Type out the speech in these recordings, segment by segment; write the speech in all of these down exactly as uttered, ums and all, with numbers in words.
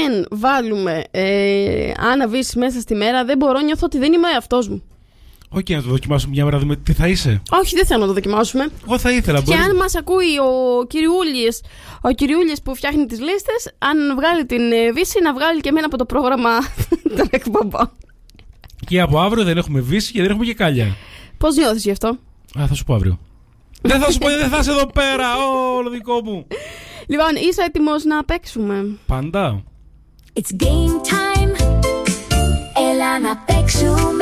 δεν βάλουμε ε, Άννα Βύση μέσα στη μέρα, δεν μπορώ, νιώθω ότι δεν είμαι ο εαυτός μου. Όχι, okay, να το δοκιμάσουμε μια μέρα, δούμε τι θα είσαι. Όχι, δεν θέλω να το δοκιμάσουμε. Εγώ θα ήθελα. Και μπορεί... αν μας ακούει ο κυριούλης, ο κυριούλης που φτιάχνει τις λίστες, αν βγάλει την ε, Βύση, να βγάλει και εμένα από το πρόγραμμα των εκπομπών. Και από αύριο δεν έχουμε Βύση και δεν έχουμε και κάλια. Πώς νιώθεις γι' αυτό? Α, θα σου πω αύριο. Δεν θα σου πω, δεν θα είσαι εδώ πέρα, όλο δικό μου. Λοιπόν, είσαι έτοιμος να παίξουμε? Πάντα. It's game time. Έλα να παίξουμε.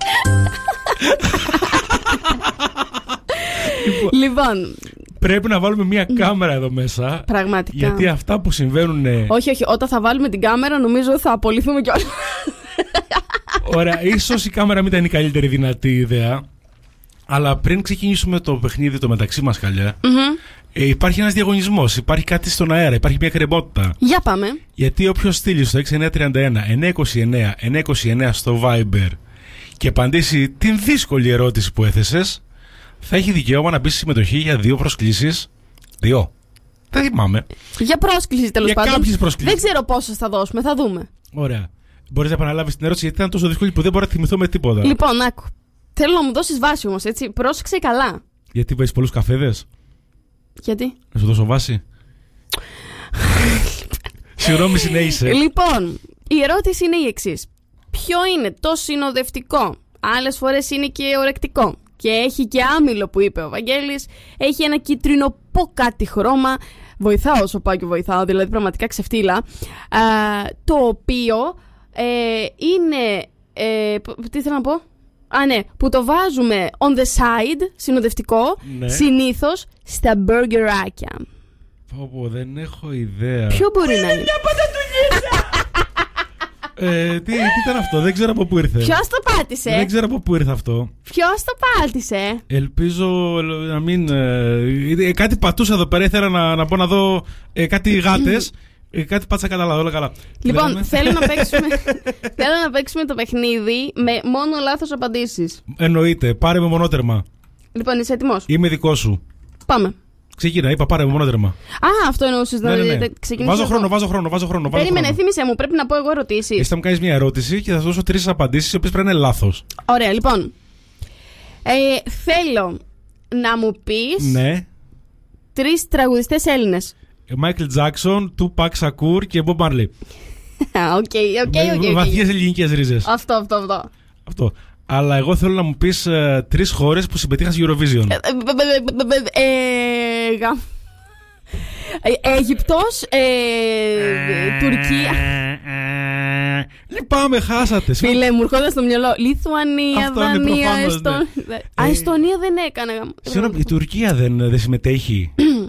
Λοιπόν, πρέπει να βάλουμε μια κάμερα εδώ μέσα. Πραγματικά. Γιατί αυτά που συμβαίνουν. Όχι, όχι. Όταν θα βάλουμε την κάμερα, νομίζω θα απολυθούμε κιόλας. Ωραία, ίσως η κάμερα μην ήταν η καλύτερη δυνατή ιδέα. Αλλά πριν ξεκινήσουμε το παιχνίδι το μεταξύ μας, Χαλιά, mm-hmm. ε, υπάρχει ένας διαγωνισμός. Υπάρχει κάτι στον αέρα. Υπάρχει μια κρεμότητα. Για πάμε. Γιατί όποιος στείλει στο έξι εννιά τρία ένα εννιά δύο εννιά εννιά δύο εννιά στο Viber και απαντήσει την δύσκολη ερώτηση που έθεσες, θα έχει δικαίωμα να μπει στη συμμετοχή για δύο προσκλήσεις. Δύο. Δεν θυμάμαι. Για πρόσκληση τέλος πάντων. Για κάποιες προσκλήσεις. Δεν ξέρω πόσες θα δώσουμε, θα δούμε. Ωραία. Μπορείς να επαναλάβεις την ερώτηση, γιατί ήταν τόσο δύσκολη που δεν μπορώ να θυμηθώ με τίποτα. Λοιπόν, άκου. Θέλω να μου δώσεις βάση όμως, έτσι. Πρόσεξε καλά. Γιατί βάζεις πολλούς καφέδες? Γιατί? Να σου δώσω βάση. Συγγνώμη, συνέχισε. Λοιπόν, η ερώτηση είναι η εξής. Ποιο είναι το συνοδευτικό? Άλλες φορές είναι και ορεκτικό. Και έχει και άμυλο που είπε ο Βαγγέλης. Έχει ένα κίτρινο κάτι χρώμα. Βοηθάω όσο πάω και βοηθάω, δηλαδή πραγματικά ξεφτύλα. Α, το οποίο ε, είναι. Ε, τι θέλω να πω? Α, ναι, που το βάζουμε on the side, συνοδευτικό, ναι. Συνήθως στα μπουργκεράκια. Πω πω, δεν έχω ιδέα. Ποιο μπορεί να είναι? Μια πατατουλίτσα! Ε, τι, τι ήταν αυτό, δεν ξέρω από πού ήρθε. Ποιος το πάτησε? Δεν ξέρω από πού ήρθε αυτό. Ποιος το πάτησε? Ελπίζω να μην. Ε, κάτι πατούσα εδώ πέρα, ήθελα να, να πω να δω ε, κάτι γάτες. ε, κάτι πάτσα καλά, όλα καλά. Λοιπόν, θέλω να, παίξουμε, θέλω να παίξουμε το παιχνίδι με μόνο λάθος απαντήσεις. Εννοείται, πάρε με μονότερμα. Λοιπόν, είσαι έτοιμος? Είμαι δικό σου. Πάμε. Ξεκίνα, είπα πάρε με μονότερμα. Α, αυτό εννοούσες να ναι, ναι, ναι. ξεκινήσω. Βάζω χρόνο, βάζω χρόνο, βάζω χρόνο. Περίμενε, θύμισε μου, πρέπει να πω εγώ ερωτήσεις. Εσύ θα μου κάνεις μια ερώτηση και θα σου δώσω τρεις απαντήσεις, οι οποίες πρέπει να είναι λάθος. Ωραία, λοιπόν. Ε, θέλω να μου πεις. Ναι. Τρεις τραγουδιστές Έλληνες. Μάικλ Τζάκσον, Τούπακ Σακούρ και Μπομπ Μάρλι. Οκ, οκ, οκ. Βαθιές ελληνικές ρίζες. Αυτό, αυτό, αυτό. Αυτό. Αλλά εγώ θέλω να μου πεις ε, τρεις χώρες που συμμετείχαν στη Eurovision. Αίγυπτος, Τουρκία. Λυπάμαι, χάσατε. Φίλε, μου έρχονταν στο μυαλό Λιθουανία, Δανία, Εστονία. Α, Εστονία δεν έκανα. Συγγνώμη, η Τουρκία δεν συμμετέχει.